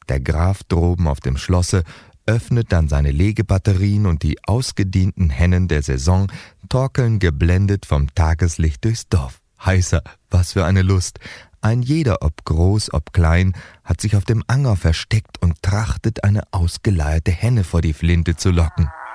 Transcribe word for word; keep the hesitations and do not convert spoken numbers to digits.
Der Graf droben auf dem Schlosse öffnet dann seine Legebatterien und die ausgedienten Hennen der Saison torkeln geblendet vom Tageslicht durchs Dorf. Heißer, was für eine Lust! Ein jeder, ob groß, ob klein, hat sich auf dem Anger versteckt und trachtet, eine ausgeleierte Henne vor die Flinte zu locken.